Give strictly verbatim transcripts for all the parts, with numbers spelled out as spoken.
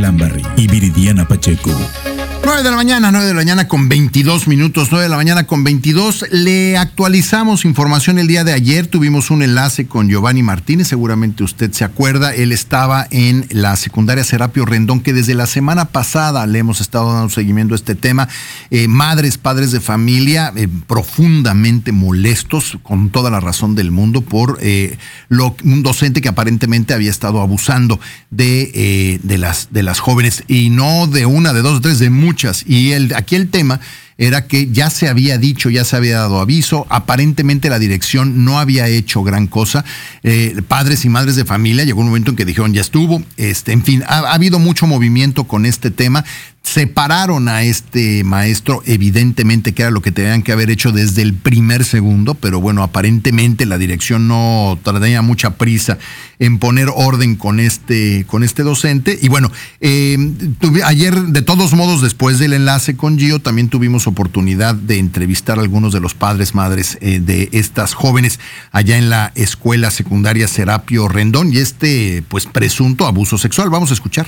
Lambarri y Viridiana Pacheco. nueve de la mañana, nueve de la mañana con veintidós minutos, nueve de la mañana con veintidós. Le actualizamos información el día de ayer. Tuvimos un enlace con Giovanni Martínez, seguramente usted se acuerda. Él estaba en la secundaria Serapio Rendón, que desde la semana pasada le hemos estado dando seguimiento a este tema. Eh, madres, padres de familia eh, profundamente molestos, con toda la razón del mundo, por eh, lo, un docente que aparentemente había estado abusando de, eh, de, las, de las jóvenes, y no de una, de dos, de tres, de muchas. Y el, aquí el tema era que ya se había dicho, ya se había dado aviso, aparentemente la dirección no había hecho gran cosa. Eh, padres y madres de familia, llegó un momento en que dijeron ya estuvo, este, en fin, ha, ha habido mucho movimiento con este tema. Separaron a este maestro, evidentemente que era lo que tenían que haber hecho desde el primer segundo, pero bueno, aparentemente la dirección no tenía mucha prisa en poner orden con este, con este docente. Y bueno, eh, tuve, ayer, de todos modos, después del enlace con Gio, también tuvimos oportunidad de entrevistar a algunos de los padres, madres eh, de estas jóvenes allá en la escuela secundaria Serapio Rendón y este, pues, presunto abuso sexual. Vamos a escuchar.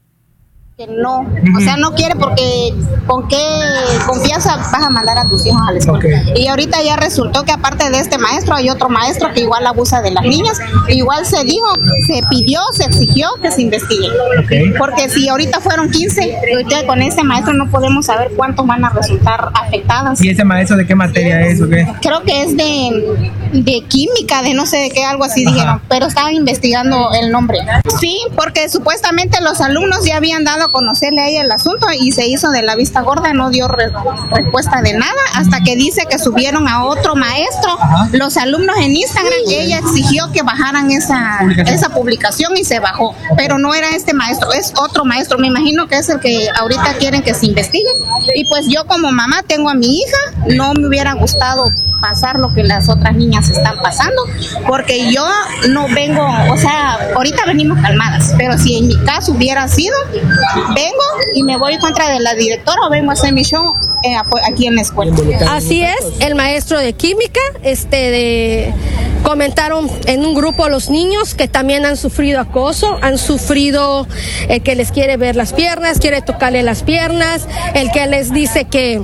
Que no, o sea, no quiere porque con qué confianza vas a mandar a tus hijos a la escuela. Okay. Y ahorita ya resultó que aparte de este maestro hay otro maestro que igual abusa de las niñas, igual se dijo, se pidió, se exigió que se investigue. Okay. Porque si ahorita fueron quince, ahorita con este maestro no podemos saber cuántos van a resultar afectadas. ¿Y ese maestro de qué materia es o qué? Creo que es de, de química, de no sé de qué, algo así. Ajá. Dijeron, pero estaban investigando el nombre. Sí, porque supuestamente los alumnos ya habían dado a conocerle a ella el asunto y se hizo de la vista gorda, no dio re- respuesta de nada, hasta que dice que subieron a otro maestro. Ajá. Los alumnos en Instagram, y ella exigió que bajaran esa publicación. esa publicación y se bajó, pero no era este maestro, es otro maestro, me imagino que es el que ahorita quieren que se investigue. Y pues yo como mamá tengo a mi hija, no me hubiera gustado pasar lo que las otras niñas están pasando, porque yo no vengo, o sea, ahorita venimos calmadas, pero si en mi caso hubiera sido, vengo y me voy contra de la directora o vengo a hacer mi show eh, aquí en la escuela. Así es, el maestro de química, este de comentaron en un grupo los niños que también han sufrido acoso, han sufrido el que les quiere ver las piernas, quiere tocarle las piernas, el que les dice que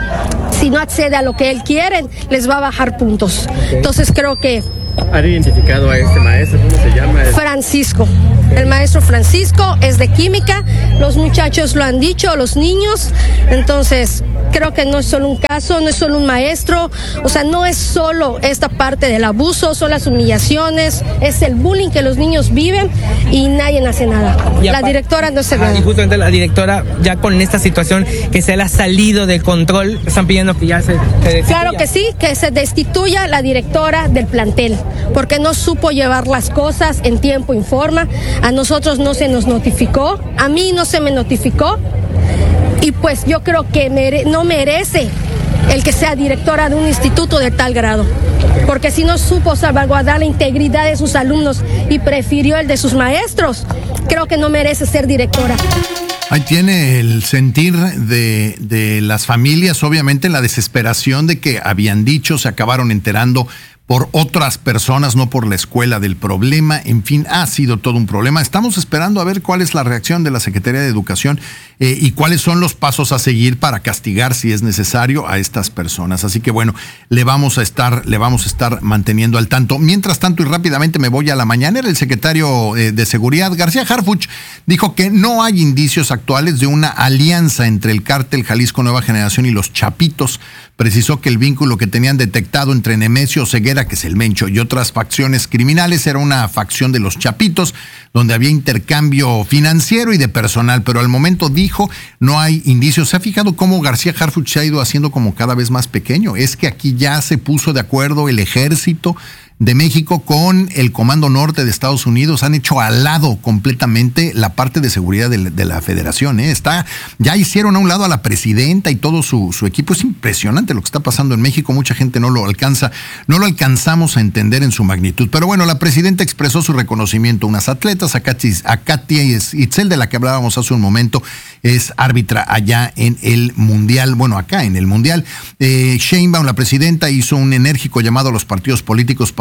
si no accede a lo que él quiere, les va a bajar puntos. Okay. Entonces creo que... ¿Han identificado a este maestro? ¿Cómo se llama? Francisco. Okay. El maestro Francisco es de química, los muchachos lo han dicho, los niños, entonces creo que no es solo un caso, no es solo un maestro, o sea, no es solo esta parte del abuso, son las humillaciones, es el bullying que los niños viven y nadie hace nada. La directora no hace nada. Y justamente la directora, ya con esta situación que se le ha salido de control, están pidiendo que ya se, se destituya. Claro que sí, que se destituya la directora del plantel, porque no supo llevar las cosas en tiempo y forma. A nosotros no se nos notificó, a mí no se me notificó, y pues yo creo que mere- no merece el que sea directora de un instituto de tal grado, porque si no supo salvaguardar la integridad de sus alumnos y prefirió el de sus maestros, creo que no merece ser directora. Ahí tiene el sentir de, de las familias, obviamente la desesperación de que habían dicho, se acabaron enterando por otras personas, no por la escuela, del problema. En fin, ha sido todo un problema. Estamos esperando a ver cuál es la reacción de la Secretaría de Educación eh, y cuáles son los pasos a seguir para castigar, si es necesario, a estas personas. Así que bueno, le vamos a estar, le vamos a estar manteniendo al tanto. Mientras tanto, y rápidamente me voy a la mañanera, el secretario eh, de Seguridad, García Harfuch, dijo que no hay indicios actuales de una alianza entre el cártel Jalisco Nueva Generación y los Chapitos. Precisó que el vínculo que tenían detectado entre Nemesio Ceguera, que es el Mencho, y otras facciones criminales era una facción de los Chapitos, donde había intercambio financiero y de personal, pero al momento dijo no hay indicios. ¿Se ha fijado cómo García Harfuch se ha ido haciendo como cada vez más pequeño? Es que aquí ya se puso de acuerdo el ejército de México con el Comando Norte de Estados Unidos, han hecho al lado completamente la parte de seguridad de, de la federación, ¿eh? Está, ya hicieron a un lado a la presidenta y todo su, su equipo. Es impresionante lo que está pasando en México, mucha gente no lo alcanza, no lo alcanzamos a entender en su magnitud. Pero bueno, la presidenta expresó su reconocimiento a unas atletas, a Katy, a Katy Itzel, de la que hablábamos hace un momento, es árbitra allá en el Mundial, bueno, acá en el Mundial. Eh, Sheinbaum, la presidenta, hizo un enérgico llamado a los partidos políticos para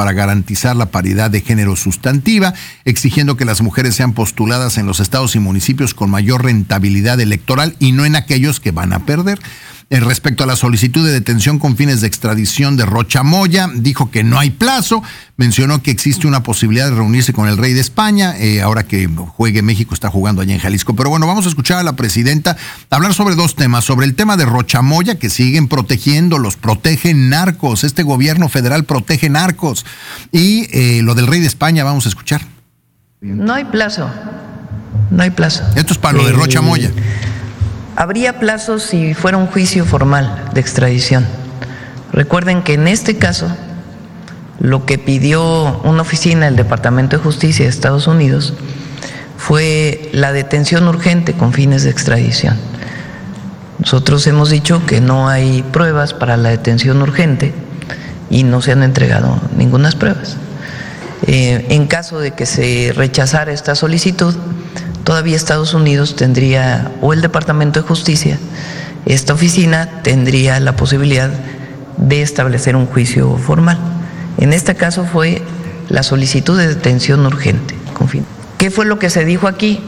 para garantizar la paridad de género sustantiva, exigiendo que las mujeres sean postuladas en los estados y municipios con mayor rentabilidad electoral y no en aquellos que van a perder. En respecto a la solicitud de detención con fines de extradición de Rocha Moya, dijo que no hay plazo, mencionó que existe una posibilidad de reunirse con el rey de España, eh, ahora que juegue México, está jugando allá en Jalisco. Pero bueno, vamos a escuchar a la presidenta hablar sobre dos temas, sobre el tema de Rocha Moya, que siguen protegiendo, los protegen narcos, este gobierno federal protege narcos, y eh, lo del rey de España, vamos a escuchar. No hay plazo, no hay plazo. Esto es para lo de Rocha Moya. Habría plazo si fuera un juicio formal de extradición. Recuerden que en este caso, lo que pidió una oficina del Departamento de Justicia de Estados Unidos fue la detención urgente con fines de extradición. Nosotros hemos dicho que no hay pruebas para la detención urgente y no se han entregado ninguna pruebas. Eh, en caso de que se rechazara esta solicitud, todavía Estados Unidos tendría, o el Departamento de Justicia, esta oficina tendría la posibilidad de establecer un juicio formal. En este caso fue la solicitud de detención urgente. ¿Qué fue lo que se dijo aquí?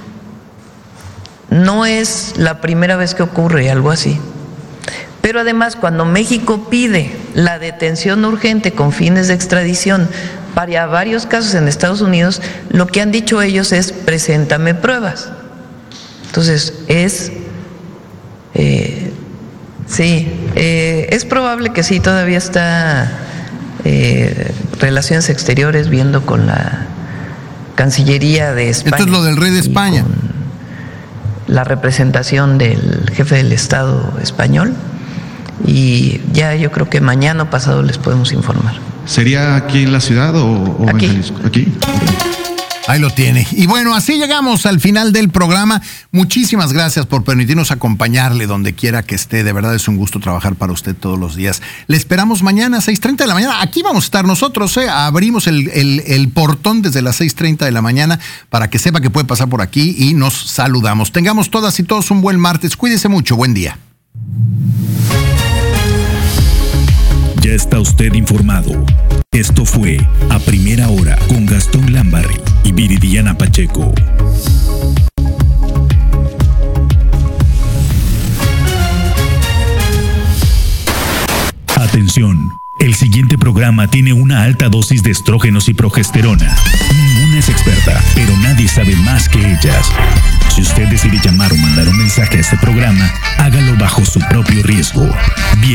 No es la primera vez que ocurre algo así. Pero además, cuando México pide la detención urgente con fines de extradición para varios casos en Estados Unidos, lo que han dicho ellos es: preséntame pruebas. Entonces, es, eh, sí, eh, es probable que sí, todavía está eh, Relaciones Exteriores viendo con la Cancillería de España. Esto es lo del rey de España. La representación del jefe del Estado español, y ya yo creo que mañana o pasado les podemos informar. ¿Sería aquí en la ciudad o, o aquí. en Jalisco? Aquí. Ahí lo tiene. Y bueno, así llegamos al final del programa. Muchísimas gracias por permitirnos acompañarle donde quiera que esté. De verdad es un gusto trabajar para usted todos los días. Le esperamos mañana a seis treinta de la mañana. Aquí vamos a estar nosotros. ¿eh? Abrimos el, el, el portón desde las seis treinta de la mañana para que sepa que puede pasar por aquí y nos saludamos. Tengamos todas y todos un buen martes. Cuídese mucho. Buen día. Ya está usted informado. Esto fue A Primera Hora con Gastón Lambarri y Viridiana Pacheco. Atención, el siguiente programa tiene una alta dosis de estrógenos y progesterona. Ninguna es experta, pero nadie sabe más que ellas. Si usted decide llamar o mandar un mensaje a este programa, hágalo bajo su propio riesgo. Bien.